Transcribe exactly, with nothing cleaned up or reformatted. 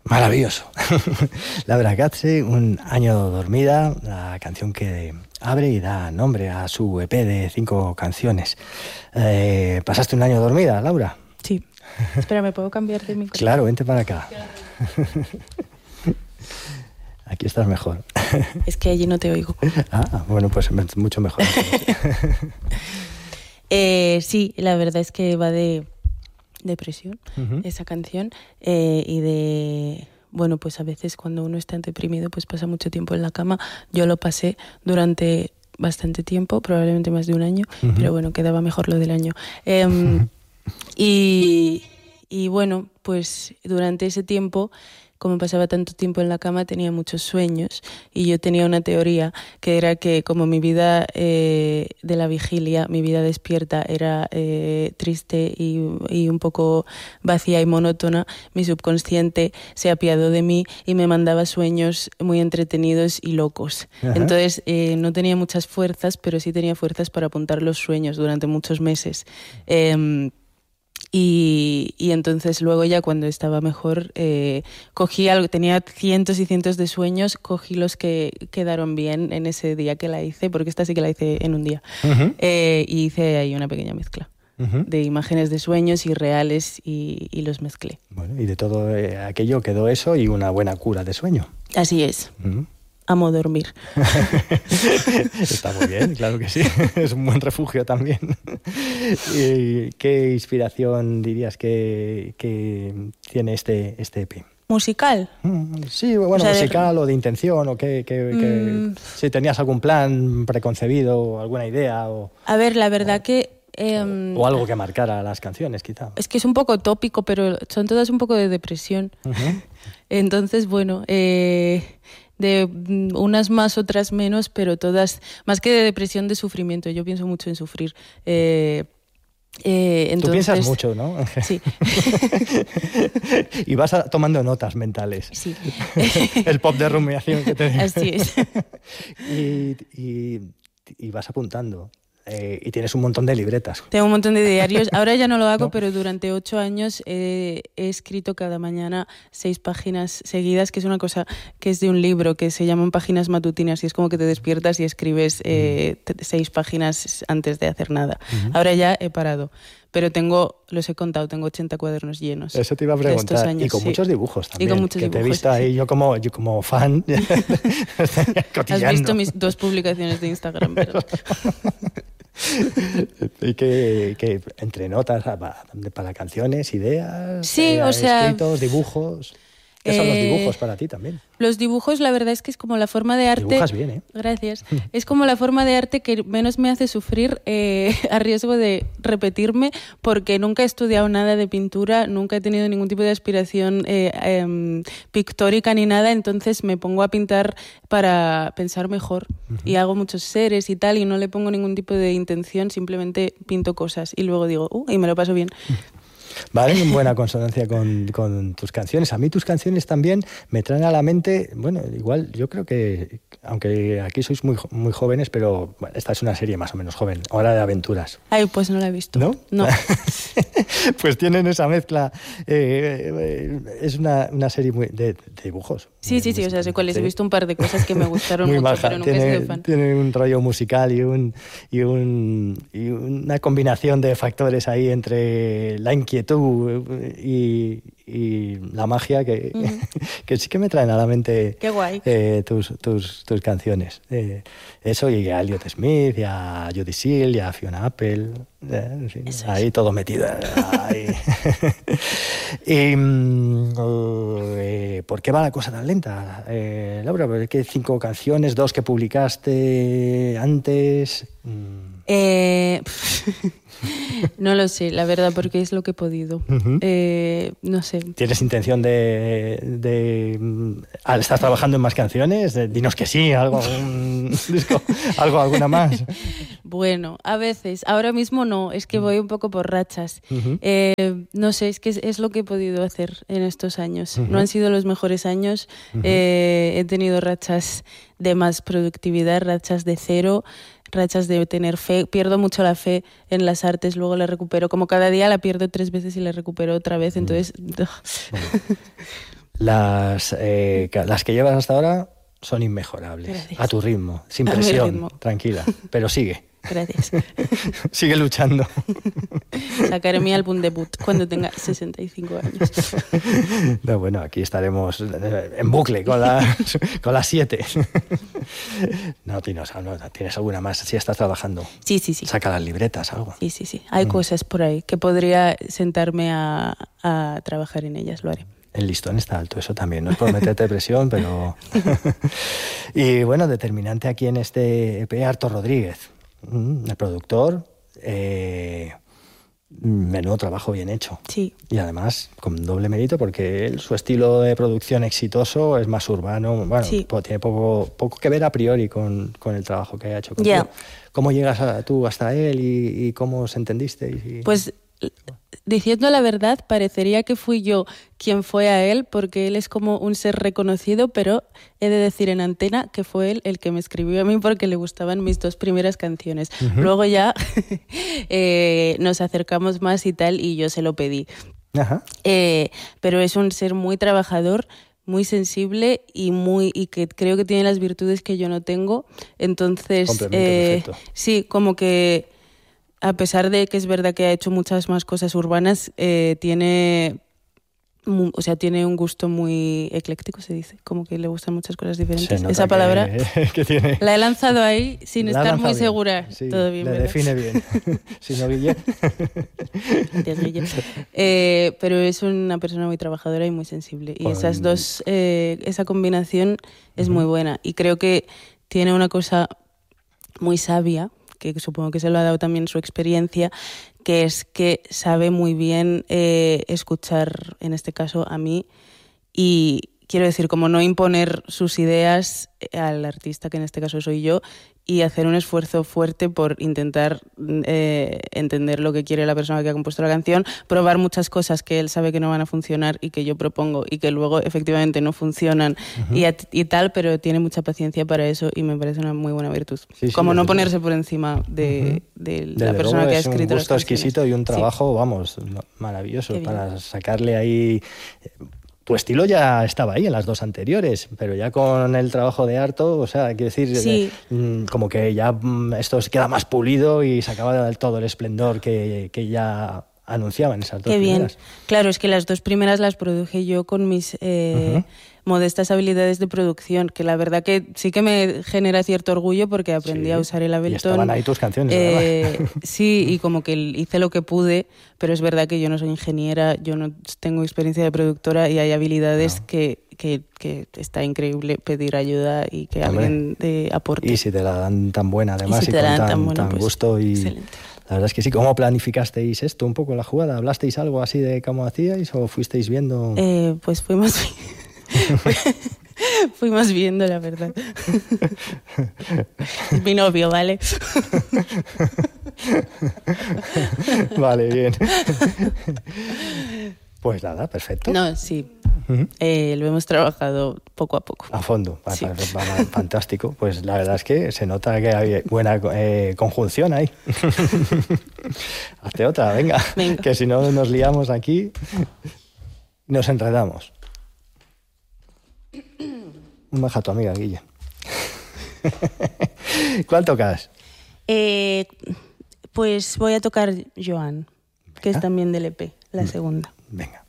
Maravilloso. Laura Katze, Un año dormida, la canción que abre y da nombre a su E P de cinco canciones. Eh, ¿Pasaste un año dormida, Laura? Sí. Espera, ¿me puedo cambiar de micro? Claro, vente para acá. Aquí estás mejor. Es que allí no te oigo. Ah, bueno, pues mucho mejor. eh, sí, la verdad es que va de depresión, uh-huh. esa canción, eh, y de... Bueno, pues a veces cuando uno está deprimido, pues pasa mucho tiempo en la cama. Yo lo pasé durante bastante tiempo, probablemente más de un año, uh-huh. pero bueno, quedaba mejor lo del año. Eh, uh-huh. y, y bueno, pues durante ese tiempo, como pasaba tanto tiempo en la cama, tenía muchos sueños y yo tenía una teoría que era que como mi vida eh, de la vigilia, mi vida despierta era eh, triste y, y un poco vacía y monótona, mi subconsciente se apiadó de mí y me mandaba sueños muy entretenidos y locos. Ajá. Entonces eh, no tenía muchas fuerzas, pero sí tenía fuerzas para apuntar los sueños durante muchos meses. Eh, Y, y entonces luego ya cuando estaba mejor eh, cogí algo, tenía cientos y cientos de sueños, cogí los que quedaron bien en ese día que la hice, porque esta sí que la hice en un día, uh-huh. eh, y hice ahí una pequeña mezcla uh-huh. de imágenes de sueños y reales y, y los mezclé. Bueno, y de todo eh, aquello quedó eso y una buena cura de sueño. Así es. Uh-huh. Amo dormir. Está muy bien, claro que sí. Es un buen refugio también. ¿Y qué inspiración dirías que, que tiene este, este E P? ¿Musical? Sí, bueno, o sea, musical de... o de intención, o que, que, que mm. si tenías algún plan preconcebido, o alguna idea. O, A ver, la verdad o, que... Eh, o, o algo que marcara las canciones, quizá. Es que es un poco tópico, pero son todas un poco de depresión. Uh-huh. Entonces, bueno... Eh, de unas más, otras menos, pero todas, más que de depresión, de sufrimiento. Yo pienso mucho en sufrir. Eh, eh, entonces... Tú piensas mucho, ¿no? Sí. Y vas a, tomando notas mentales. Sí. El pop de rumiación que te... Así es. y, y, y vas apuntando. Eh, y tienes un montón de libretas. Tengo un montón de diarios. Ahora ya no lo hago, ¿no? Pero durante ocho años eh, he escrito cada mañana seis páginas seguidas, que es una cosa que es de un libro que se llaman páginas matutinas y es como que te despiertas y escribes eh, uh-huh. t- seis páginas antes de hacer nada. Uh-huh. Ahora ya he parado. Pero tengo, los he contado, tengo ochenta cuadernos llenos. Eso te iba a preguntar. Años, y con sí. muchos dibujos también. Y con muchos que dibujos, te he visto ahí, sí. yo como, yo como fan. Has visto mis dos publicaciones de Instagram, pero... Y que, que entre notas para, para canciones, ideas, sí, eh, o sea, escritos, dibujos. ¿Qué son eh, los dibujos para ti también? Los dibujos, la verdad es que es como la forma de arte... Dibujas bien, ¿eh? Gracias. Es como la forma de arte que menos me hace sufrir eh, a riesgo de repetirme, porque nunca he estudiado nada de pintura, nunca he tenido ningún tipo de aspiración eh, eh, pictórica ni nada, entonces me pongo a pintar para pensar mejor uh-huh. y hago muchos seres y tal, y no le pongo ningún tipo de intención, simplemente pinto cosas y luego digo, uh, y me lo paso bien. Vale, en buena consonancia con, con tus canciones. A mí tus canciones también me traen a la mente, bueno, igual yo creo que, aunque aquí sois muy, muy jóvenes, pero bueno, esta es una serie más o menos joven, Hora de Aventuras. Ay, pues no la he visto. ¿No? No. Pues tienen esa mezcla, eh, eh, es una, una serie muy de, de dibujos. Sí, sí, sí, o sea, sé cuáles, he visto un par de cosas que me gustaron muy mucho, baja. pero nunca tiene, he sido fan. Tiene un rollo musical y, un, y, un, y una combinación de factores ahí entre la inquietud y, y la magia que, uh-huh. que sí que me traen a la mente. Qué guay. Eh, tus, tus, tus canciones. Eh, eso, y a Elliot Smith, y a Jody Seal, y a Fiona Apple. Eh, en fin, ahí es. Todo metido. Ahí. Y, eh, ¿por qué va la cosa tan lenta, eh, Laura? ¿Qué cinco canciones, dos que publicaste antes? Eh, no lo sé, la verdad, porque es lo que he podido. Uh-huh. Eh, no sé. ¿Tienes intención de, de... ¿Estás trabajando en más canciones? Dinos que sí, algo, un disco, algo, alguna más. Bueno, a veces. Ahora mismo no, es que voy un poco por rachas. Uh-huh. Eh, no sé, es que es, es lo que he podido hacer en estos años. Uh-huh. No han sido los mejores años. Uh-huh. Eh, he tenido rachas de más productividad, rachas de cero, rachas de tener fe. Pierdo mucho la fe en las artes, luego la recupero. Como cada día la pierdo tres veces y la recupero otra vez, entonces... Uh-huh. Las, eh, las que llevas hasta ahora son inmejorables. Gracias. A tu ritmo, sin A mi presión, ritmo. tranquila, pero sigue. Gracias. Sigue luchando. Sacaré mi álbum debut cuando tenga sesenta y cinco años. No, bueno, aquí estaremos en bucle con las con las siete. No, tienes, no, ¿tienes alguna más? Sí, estás trabajando. Sí, sí, sí. Saca las libretas, algo. Sí, sí, sí. Hay mm. cosas por ahí que podría sentarme a, a trabajar en ellas, lo haré. El listón está alto, eso también, no es por meterte presión, pero... Y bueno, determinante aquí en este E P, Artur Rodríguez, el productor, eh, menudo trabajo bien hecho. Sí. Y además con doble mérito porque él, su estilo de producción exitoso es más urbano, bueno, sí. tiene poco, poco que ver a priori con, con el trabajo que ha hecho contigo. Yeah. ¿Cómo llegas a, tú hasta él y, y cómo os entendisteis? Y... Pues... Diciendo la verdad, parecería que fui yo quien fue a él, porque él es como un ser reconocido, pero he de decir en antena que fue él el que me escribió a mí porque le gustaban mis dos primeras canciones. Uh-huh. Luego ya eh, nos acercamos más y tal, y yo se lo pedí. Uh-huh. Eh, pero es un ser muy trabajador, muy sensible y muy y que creo que tiene las virtudes que yo no tengo. Entonces, eh, sí, como que... A pesar de que es verdad que ha hecho muchas más cosas urbanas, eh, tiene, o sea, tiene un gusto muy ecléctico, se dice, como que le gustan muchas cosas diferentes. Esa palabra que, que tiene... la he lanzado ahí sin la estar muy bien. segura. Sí, todo bien, le ¿verdad? define bien. Si no, Guille. Gracias, Guille. Eh, pero es una persona muy trabajadora y muy sensible. Y Con... esas dos, eh, esa combinación es uh-huh. muy buena. Y creo que tiene una cosa muy sabia, que supongo que se lo ha dado también su experiencia, que es que sabe muy bien eh, escuchar, en este caso, a mí, y quiero decir, como no imponer sus ideas al artista, que en este caso soy yo, y hacer un esfuerzo fuerte por intentar eh, entender lo que quiere la persona que ha compuesto la canción, probar muchas cosas que él sabe que no van a funcionar y que yo propongo y que luego efectivamente no funcionan uh-huh. y, y tal, pero tiene mucha paciencia para eso y me parece una muy buena virtud. Sí, sí, como no ponerse luego. por encima de, uh-huh. de la Desde persona que ha escrito las canciones. Es un gusto exquisito y un trabajo, sí. vamos, maravilloso para sacarle ahí... Tu estilo ya estaba ahí en las dos anteriores, pero ya con el trabajo de Arto, o sea, quiero decir, sí. eh, como que ya esto se queda más pulido y se acaba del todo el esplendor que, que ya anunciaban esas dos Qué primeras. Bien. Claro, es que las dos primeras las produje yo con mis eh, uh-huh. modestas habilidades de producción, que la verdad que sí que me genera cierto orgullo porque aprendí sí. a usar el Ableton. Y estaban ahí tus canciones, eh, Sí, y como que hice lo que pude, pero es verdad que yo no soy ingeniera, yo no tengo experiencia de productora y hay habilidades no. que, que, que está increíble pedir ayuda y que Hombre. alguien de aporte. Y si te la dan tan buena además y, si y con tan, tan, buena, tan pues, gusto y... Excelente. La verdad es que sí. ¿Cómo planificasteis esto un poco la jugada? ¿Hablasteis algo así de cómo hacíais o fuisteis viendo...? Eh, pues fuimos... fuimos viendo, la verdad. Es mi novio, ¿vale? Vale, bien. Pues nada, perfecto. No, sí. Uh-huh. Eh, lo hemos trabajado poco a poco. A fondo, sí. Fantástico. Pues la verdad es que se nota que hay buena eh, conjunción ahí. Hazte otra, venga, venga. Que si no nos liamos aquí, nos enredamos. Un baja tu amiga, Guille. ¿Cuál tocas? Eh, pues voy a tocar Joan, que es también del E P, la segunda. Venga.